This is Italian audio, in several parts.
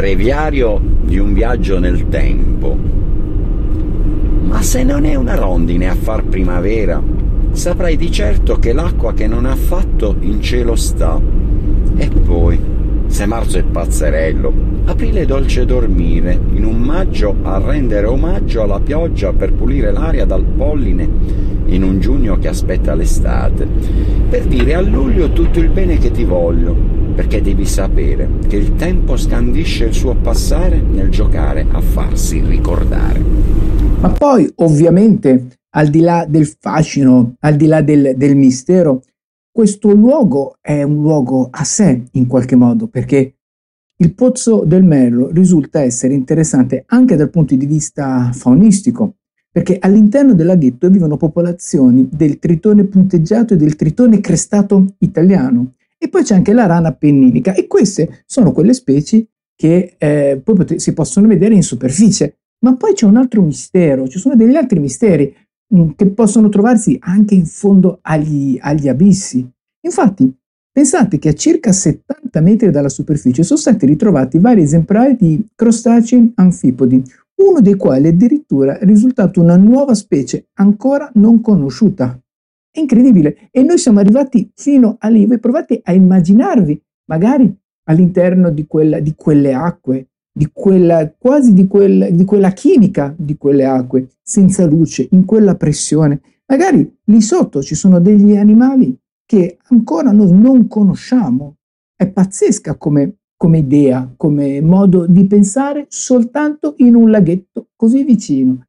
breviario di un viaggio nel tempo. Ma se non è una rondine a far primavera, saprai di certo che l'acqua che non ha fatto in cielo sta. E poi, se marzo è pazzerello, aprile è dolce dormire, in un maggio a rendere omaggio alla pioggia per pulire l'aria dal polline, in un giugno che aspetta l'estate, per dire a luglio tutto il bene che ti voglio, perché devi sapere che il tempo scandisce il suo passare nel giocare a farsi ricordare. Ma poi, ovviamente, al di là del fascino, al di là del mistero, questo luogo è un luogo a sé in qualche modo, perché il Pozzo del Merlo risulta essere interessante anche dal punto di vista faunistico, perché all'interno del laghetto vivono popolazioni del tritone punteggiato e del tritone crestato italiano. E poi c'è anche la rana penninica, e queste sono quelle specie che poi si possono vedere in superficie. Ma poi c'è un altro mistero, ci sono degli altri misteri che possono trovarsi anche in fondo agli abissi. Infatti, pensate che a circa 70 metri dalla superficie sono stati ritrovati vari esemplari di crostacei anfipodi, uno dei quali addirittura è risultato una nuova specie ancora non conosciuta. È incredibile, e noi siamo arrivati fino a lì. Voi provate a immaginarvi, magari all'interno di quelle acque, di quella chimica di quelle acque, senza luce, in quella pressione. Magari lì sotto ci sono degli animali che ancora noi non conosciamo. È pazzesca come idea, come modo di pensare soltanto in un laghetto così vicino,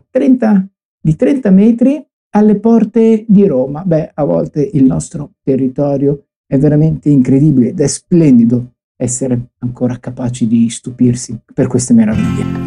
di 30 metri alle porte di Roma. Beh, a volte il nostro territorio è veramente incredibile ed è splendido essere ancora capaci di stupirsi per queste meraviglie.